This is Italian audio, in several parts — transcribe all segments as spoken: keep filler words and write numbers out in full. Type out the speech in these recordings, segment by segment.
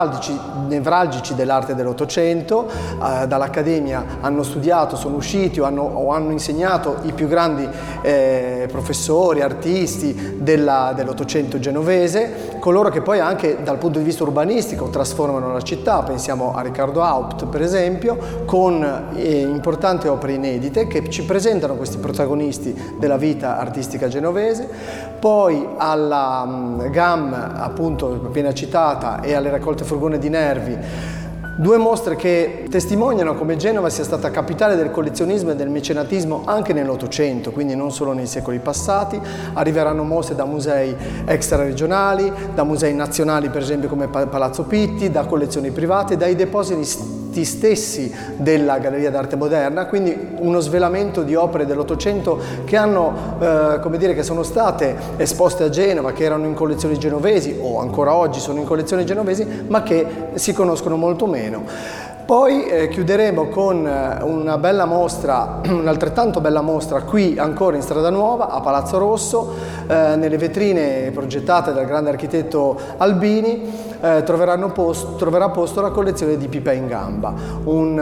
nevralgici dell'arte dell'Ottocento. Eh, dall'Accademia hanno studiato, sono usciti o hanno, o hanno insegnato i più grandi eh, professori, artisti dell'Ottocento genovese, coloro che poi anche dal punto di vista urbanistico trasformano la città. Pensiamo a Riccardo Haupt per esempio, con eh, importanti opere inedite che ci presentano questi protagonisti della vita artistica genovese. Poi alla um, G A M, appunto appena citata, e alle raccolte Furgone di Nervi, due mostre che testimoniano come Genova sia stata capitale del collezionismo e del mecenatismo anche nell'Ottocento, quindi non solo nei secoli passati. Arriveranno mostre da musei extraregionali, da musei nazionali per esempio come Palazzo Pitti, da collezioni private, dai depositi stessi della Galleria d'Arte Moderna, quindi uno svelamento di opere dell'Ottocento che hanno, eh, come dire, che sono state esposte a Genova, che erano in collezioni genovesi o ancora oggi sono in collezioni genovesi, ma che si conoscono molto meno. Poi eh, chiuderemo con una bella mostra, un'altrettanto bella mostra qui ancora in Strada Nuova a Palazzo Rosso, eh, nelle vetrine progettate dal grande architetto Albini. Eh, posto, troverà posto la collezione di Pipè in Gamba, un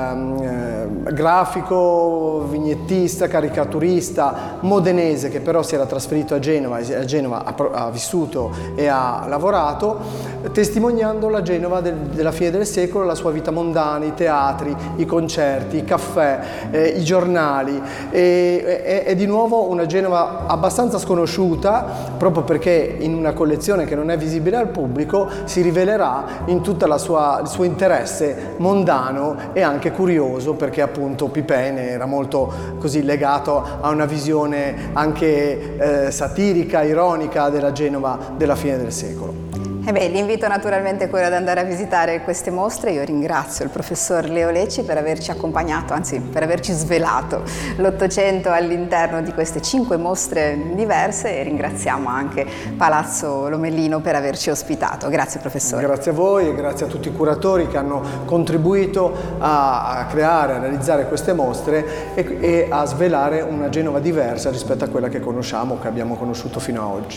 eh, grafico, vignettista, caricaturista modenese che però si era trasferito a Genova, a Genova ha, ha vissuto e ha lavorato, testimoniando la Genova del, della fine del secolo, la sua vita mondana, i teatri, i concerti, i caffè, eh, i giornali. E, è di nuovo una Genova abbastanza sconosciuta, proprio perché in una collezione che non è visibile al pubblico si rivelerà in tutto il suo interesse mondano e anche curioso, perché appunto Pipè era molto così legato a una visione anche eh, satirica, ironica della Genova della fine del secolo. E beh, l'invito naturalmente è quello ad andare a visitare queste mostre. Io ringrazio il professor Leo Lecci per averci accompagnato, anzi per averci svelato l'Ottocento all'interno di queste cinque mostre diverse, e ringraziamo anche Palazzo Lomellino per averci ospitato. Grazie professore. Grazie a voi e grazie a tutti i curatori che hanno contribuito a, a creare, a realizzare queste mostre e, e a svelare una Genova diversa rispetto a quella che conosciamo, che abbiamo conosciuto fino ad oggi.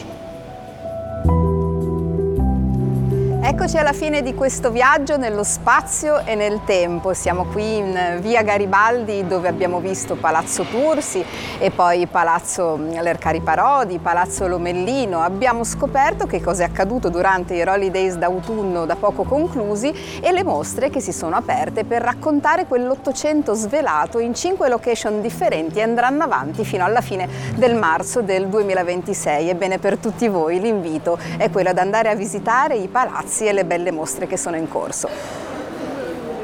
Eccoci alla fine di questo viaggio nello spazio e nel tempo. Siamo qui in via Garibaldi, dove abbiamo visto Palazzo Tursi e poi Palazzo Lercari Parodi, Palazzo Lomellino. Abbiamo scoperto che cosa è accaduto durante i Holidays d'autunno da poco conclusi e le mostre che si sono aperte per raccontare quell'Ottocento svelato in cinque location differenti e andranno avanti fino alla fine del marzo del duemilaventisei. Ebbene, per tutti voi l'invito è quello ad andare a visitare i palazzi e le belle mostre che sono in corso.